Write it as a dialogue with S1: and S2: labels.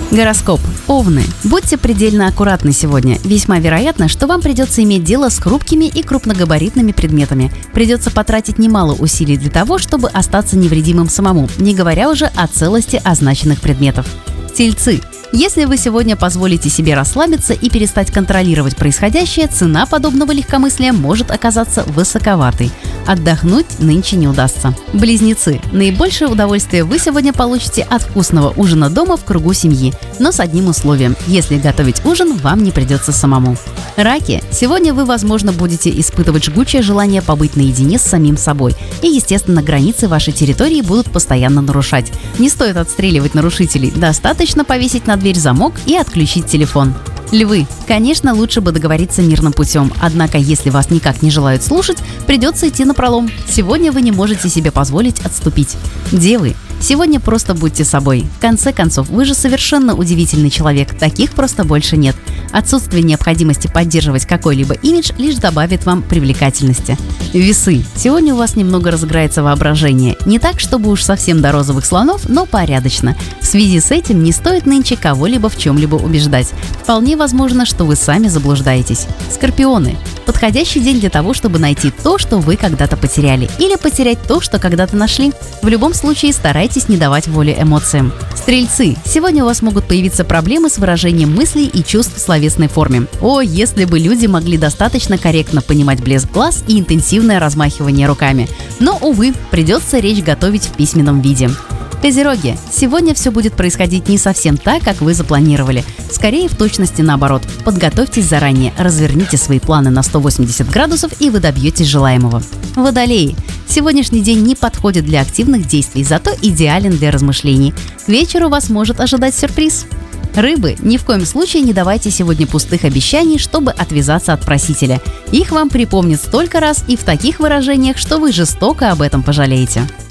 S1: Гороскоп. Овны. Будьте предельно аккуратны сегодня. Весьма вероятно, что вам придется иметь дело с хрупкими и крупногабаритными предметами. Придется потратить немало усилий для того, чтобы остаться невредимым самому, не говоря уже о целости означенных предметов. Тельцы. Если вы сегодня позволите себе расслабиться и перестать контролировать происходящее, цена подобного легкомыслия может оказаться высоковатой. Отдохнуть нынче не удастся. Близнецы. Наибольшее удовольствие вы сегодня получите от вкусного ужина дома в кругу семьи, но с одним условием – если готовить ужин вам не придется самому. Раки. Сегодня вы, возможно, будете испытывать жгучее желание побыть наедине с самим собой. И, естественно, границы вашей территории будут постоянно нарушать. Не стоит отстреливать нарушителей, достаточно повесить на дверь замок и отключить телефон. Львы. Конечно, лучше бы договориться мирным путем, однако, если вас никак не желают слушать, придется идти напролом. Сегодня вы не можете себе позволить отступить. Девы. Сегодня просто будьте собой. В конце концов, вы же совершенно удивительный человек, таких просто больше нет. Отсутствие необходимости поддерживать какой-либо имидж лишь добавит вам привлекательности. Весы. Сегодня у вас немного разыграется воображение. Не так, чтобы уж совсем до розовых слонов, но порядочно. В связи с этим не стоит нынче кого-либо в чем-либо убеждать. Вполне возможно, что вы сами заблуждаетесь. Скорпионы. Подходящий день для того, чтобы найти то, что вы когда-то потеряли, или потерять то, что когда-то нашли. В любом случае, старайтесь не давать воли эмоциям. Стрельцы. Сегодня у вас могут появиться проблемы с выражением мыслей и чувств в словесной форме. О, если бы люди могли достаточно корректно понимать блеск глаз и интенсивное размахивание руками. Но, увы, придется речь готовить в письменном виде. Козероги. Сегодня все будет происходить не совсем так, как вы запланировали. Скорее, в точности наоборот. Подготовьтесь заранее, разверните свои планы на 180 градусов, и вы добьетесь желаемого. Водолеи. Сегодняшний день не подходит для активных действий, зато идеален для размышлений. К вечеру вас может ожидать сюрприз. Рыбы, ни в коем случае не давайте сегодня пустых обещаний, чтобы отвязаться от просителя. Их вам припомнят столько раз и в таких выражениях, что вы жестоко об этом пожалеете.